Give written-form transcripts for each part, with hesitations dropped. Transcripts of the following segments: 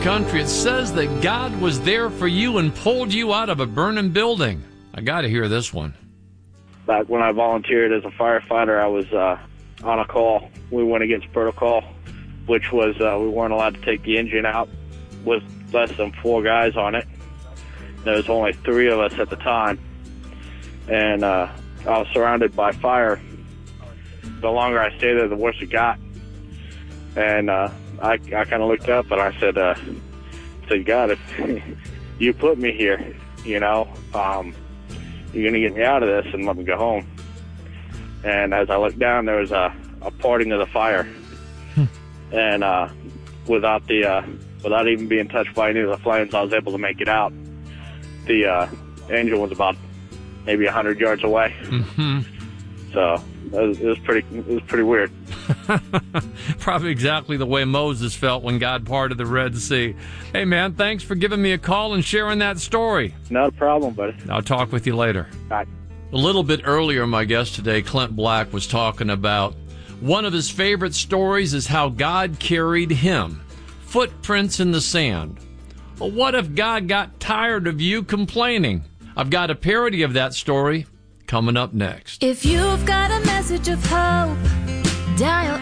country, it says that God was there for you and pulled you out of a burning building. I got to hear this one. Back when I volunteered as a firefighter, I was on a call. We went against protocol, which was we weren't allowed to take the engine out with less than 4 guys on it. There was only 3 of us at the time, and I was surrounded by fire. The longer I stayed there, the worse it got. And I kind of looked up and I said, God, if you put me here, you're going to get me out of this and let me go home. And as I looked down, there was a parting of the fire. And without even being touched by any of the flames, I was able to make it out. The engine was about maybe 100 yards away. Mm-hmm. So it was pretty weird. Probably exactly the way Moses felt when God parted the Red Sea. Hey, man, thanks for giving me a call and sharing that story. Not a problem, buddy. I'll talk with you later. Bye. A little bit earlier, my guest today, Clint Black, was talking about one of his favorite stories is how God carried him. Footprints in the sand. Well, what if God got tired of you complaining? I've got a parody of that story coming up next. If you've got a message of hope, dial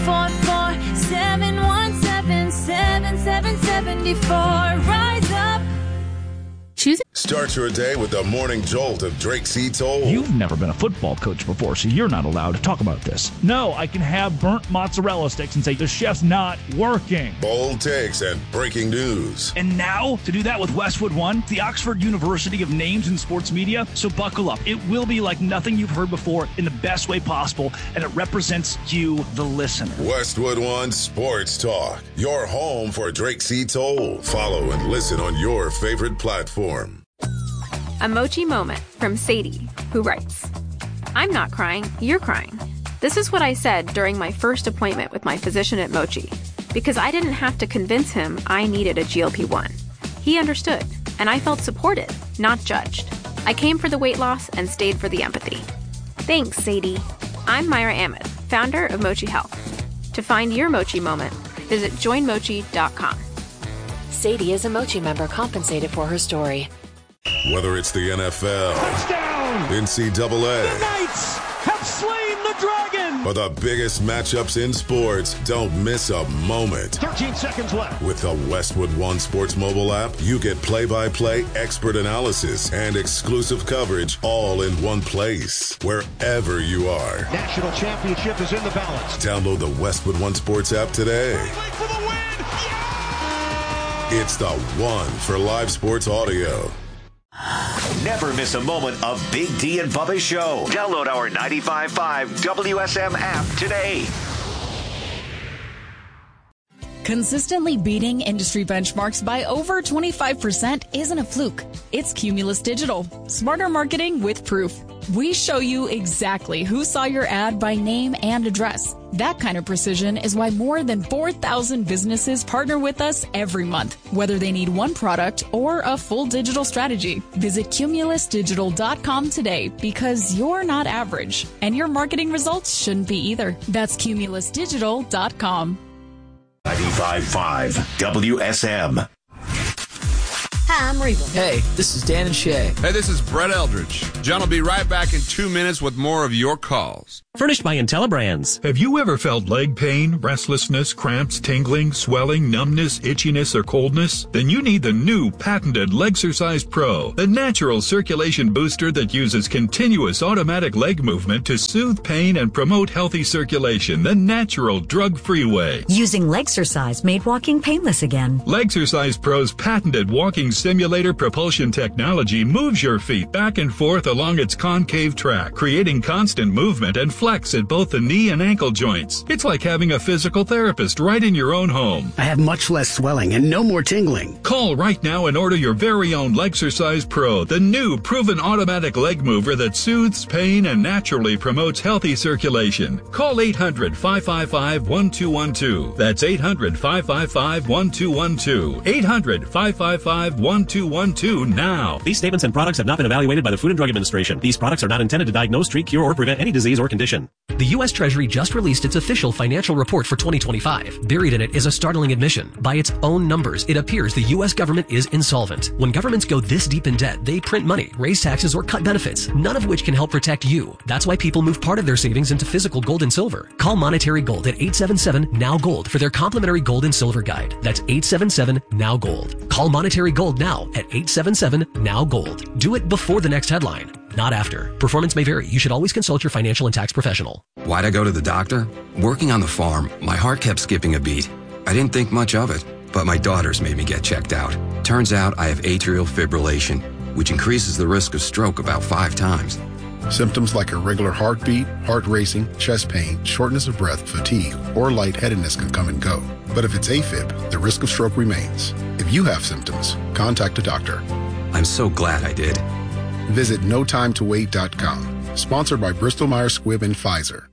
844-717-7774. Rise up. Start your day with the morning jolt of Drake C. Toll. You've never been a football coach before, so you're not allowed to talk about this. No, I can have burnt mozzarella sticks and say the chef's not working. Bold takes and breaking news. And now, to do that with Westwood One, the Oxford University of Names in Sports Media. So buckle up. It will be like nothing you've heard before in the best way possible, and it represents you, the listener. Westwood One Sports Talk, your home for Drake C. Toll. Follow and listen on your favorite platform. A Mochi moment from Sadie, who writes, I'm not crying, you're crying. This is what I said during my first appointment with my physician at Mochi, because I didn't have to convince him I needed a GLP-1. He understood, and I felt supported, not judged. I came for the weight loss and stayed for the empathy. Thanks, Sadie. I'm Myra Ahmed, founder of Mochi Health. To find your Mochi moment, visit joinmochi.com. Sadie is a Mochi member compensated for her story. Whether it's the NFL, touchdown, NCAA, the Knights have slain the dragon, or the biggest matchups in sports, don't miss a moment. 13 seconds left. With the Westwood One Sports mobile app, you get play-by-play expert analysis and exclusive coverage all in one place, wherever you are. National championship is in the balance. Download the Westwood One Sports app today. Wait for the win! Yeah! It's the one for live sports audio. Never miss a moment of Big D and Bubba's show. Download our 95.5 WSM app today. Consistently beating industry benchmarks by over 25% isn't a fluke. It's Cumulus Digital. Smarter marketing with proof. We show you exactly who saw your ad by name and address. That kind of precision is why more than 4,000 businesses partner with us every month, whether they need one product or a full digital strategy. Visit cumulusdigital.com today because you're not average, and your marketing results shouldn't be either. That's cumulusdigital.com. 95.5 WSM. Hi, I'm Reba. Hey, this is Dan and Shay. Hey, this is Brett Eldridge. John will be right back in 2 minutes with more of your calls. Furnished by IntelliBrands. Have you ever felt leg pain, restlessness, cramps, tingling, swelling, numbness, itchiness, or coldness? Then you need the new patented Legsercise Pro, the natural circulation booster that uses continuous automatic leg movement to soothe pain and promote healthy circulation the natural drug-free way. Using Legsercise made walking painless again. Legsercise Pro's patented walking simulator propulsion technology moves your feet back and forth along its concave track, creating constant movement and flex at both the knee and ankle joints. It's like having a physical therapist right in your own home. I have much less swelling and no more tingling. Call right now and order your very own Legsercise Pro, the new proven automatic leg mover that soothes pain and naturally promotes healthy circulation. Call 800-555-1212. That's 800-555-1212. 800-555-1212. 1212 now. These statements and products have not been evaluated by the Food and Drug Administration. These products are not intended to diagnose, treat, cure, or prevent any disease or condition. The U.S. Treasury just released its official financial report for 2025. Buried in it is a startling admission. By its own numbers, it appears the U.S. government is insolvent. When governments go this deep in debt, they print money, raise taxes, or cut benefits, none of which can help protect you. That's why people move part of their savings into physical gold and silver. Call Monetary Gold at 877-NOW-GOLD for their complimentary gold and silver guide. That's 877-NOW-GOLD. Call Monetary Gold now at 877-NOW-GOLD. Do it before the next headline, not after. Performance may vary. You should always consult your financial and tax professional. Why'd I go to the doctor? Working on the farm, my heart kept skipping a beat. I didn't think much of it, but my daughters made me get checked out. Turns out I have atrial fibrillation, which increases the risk of stroke about 5 times. Symptoms like irregular heartbeat, heart racing, chest pain, shortness of breath, fatigue, or lightheadedness can come and go. But if it's AFib, the risk of stroke remains. If you have symptoms, contact a doctor. I'm so glad I did. Visit notimetowait.com. Sponsored by Bristol Myers Squibb and Pfizer.